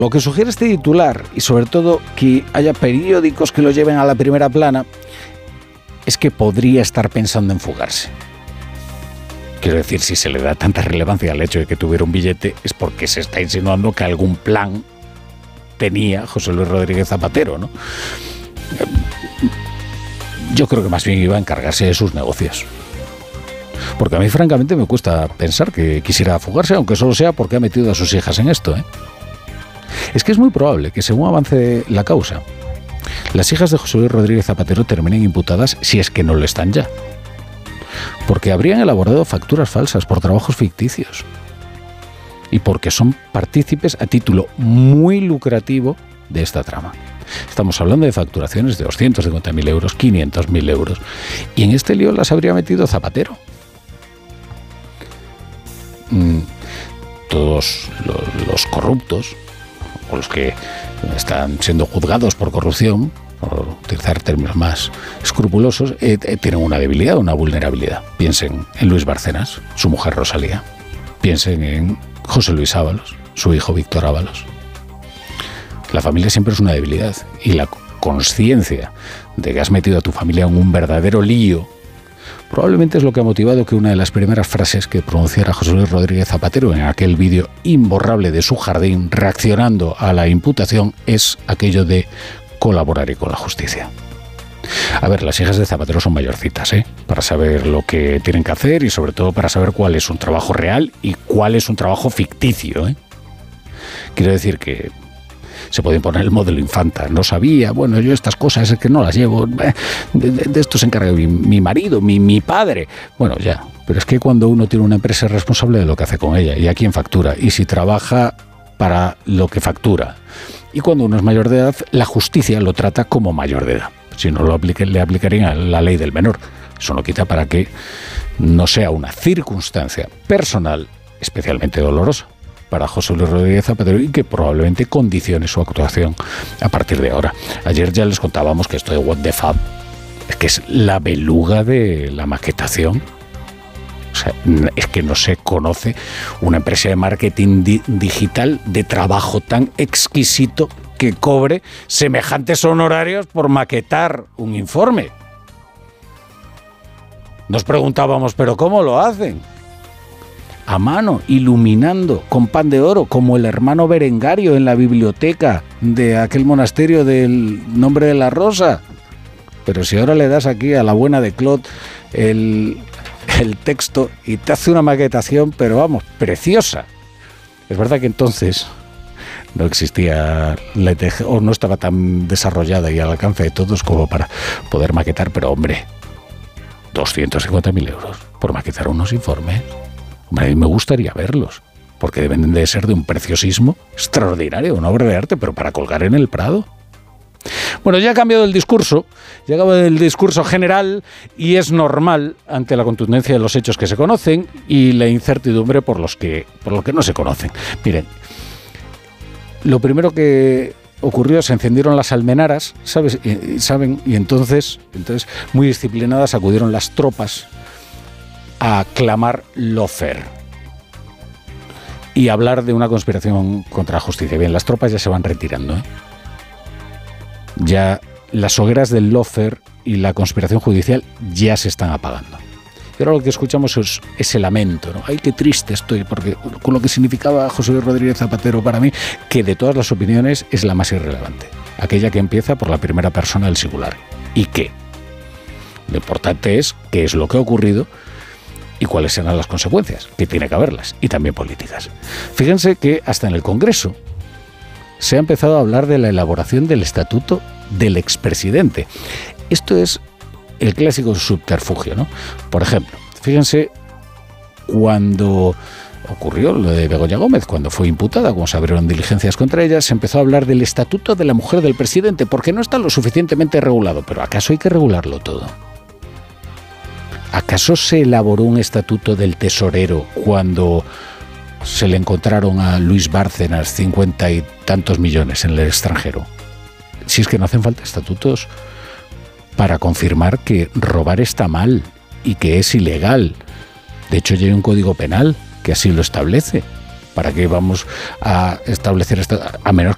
Lo que sugiere este titular, y sobre todo que haya periódicos que lo lleven a la primera plana, es que podría estar pensando en fugarse. Quiero decir, si se le da tanta relevancia al hecho de que tuviera un billete, es porque se está insinuando que algún plan tenía José Luis Rodríguez Zapatero, ¿no? Yo creo que más bien iba a encargarse de sus negocios. Porque a mí, francamente, me cuesta pensar que quisiera fugarse, aunque solo sea porque ha metido a sus hijas en esto, ¿eh? Es que es muy probable que, según avance la causa, las hijas de José Luis Rodríguez Zapatero terminen imputadas, si es que no lo están ya. Porque habrían elaborado facturas falsas por trabajos ficticios. Y porque son partícipes a título muy lucrativo de esta trama. Estamos hablando de facturaciones de 250.000 euros, 500.000 euros. Y en este lío las habría metido Zapatero. Todos los corruptos, o los que están siendo juzgados por corrupción, por utilizar términos más escrupulosos, tienen una debilidad, una vulnerabilidad. Piensen en Luis Bárcenas, su mujer Rosalía. Piensen en José Luis Ábalos, su hijo Víctor Ábalos. La familia siempre es una debilidad, y la consciencia de que has metido a tu familia en un verdadero lío probablemente es lo que ha motivado que una de las primeras frases que pronunciara José Luis Rodríguez Zapatero en aquel vídeo imborrable de su jardín reaccionando a la imputación es aquello de: colaboraré con la justicia. A ver, las hijas de Zapatero son mayorcitas, para saber lo que tienen que hacer y sobre todo para saber cuál es un trabajo real y cuál es un trabajo ficticio, Quiero decir que se puede imponer el modelo infanta. No sabía, bueno, yo estas cosas es que no las llevo. De esto se encarga mi marido, mi padre. Bueno, ya, pero es que cuando uno tiene una empresa es responsable de lo que hace con ella y a quién factura y si trabaja para lo que factura. Y cuando uno es mayor de edad, la justicia lo trata como mayor de edad. Si no lo apliquen, le aplicarían la ley del menor. Eso no quita para que no sea una circunstancia personal especialmente dolorosa para José Luis Rodríguez Zapatero y que probablemente condicione su actuación a partir de ahora. Ayer ya les contábamos que esto de What the Fab es que es la beluga de la maquetación. O sea, es que no se conoce una empresa de marketing digital de trabajo tan exquisito que cobre semejantes honorarios por maquetar un informe. Nos preguntábamos, ¿pero cómo lo hacen? A mano, iluminando con pan de oro, como el hermano Berengario en la biblioteca de aquel monasterio del Nombre de la Rosa. Pero si ahora le das aquí a la buena de Claude el texto y te hace una maquetación, pero vamos, preciosa. Es verdad que entonces no existía la ETG, o no estaba tan desarrollada y al alcance de todos como para poder maquetar, pero hombre, 250.000 euros por maquetar unos informes. Hombre, a mí me gustaría verlos, porque deben de ser de un preciosismo extraordinario, una obra de arte, pero para colgar en el Prado. Bueno, ya ha cambiado el discurso, ya ha cambiado el discurso general y es normal ante la contundencia de los hechos que se conocen y la incertidumbre por lo que no se conocen. Miren, lo primero que ocurrió, se encendieron las almenaras, ¿saben? Y entonces muy disciplinadas acudieron las tropas a clamar lawfare y hablar de una conspiración contra la justicia. Bien, las tropas ya se van retirando, Ya las hogueras del lawfare y la conspiración judicial ya se están apagando. Y ahora lo que escuchamos es ese lamento, ¿no? Ay, qué triste estoy, porque con lo que significaba José Luis Rodríguez Zapatero para mí, que de todas las opiniones es la más irrelevante, aquella que empieza por la primera persona del singular. ¿Y qué? Lo importante es qué es lo que ha ocurrido y cuáles serán las consecuencias, que tiene que haberlas, y también políticas. Fíjense que hasta en el Congreso se ha empezado a hablar de la elaboración del estatuto del expresidente. Esto es el clásico subterfugio, ¿no? Por ejemplo, fíjense cuando ocurrió lo de Begoña Gómez, cuando fue imputada, cuando se abrieron diligencias contra ella, se empezó a hablar del estatuto de la mujer del presidente, porque no está lo suficientemente regulado. ¿Pero acaso hay que regularlo todo? ¿Acaso se elaboró un estatuto del tesorero cuando se le encontraron a Luis Bárcenas 50 y tantos millones en el extranjero? Si es que no hacen falta estatutos para confirmar que robar está mal y que es ilegal. De hecho, ya hay un código penal que así lo establece. ¿Para qué vamos a establecer esto? A menos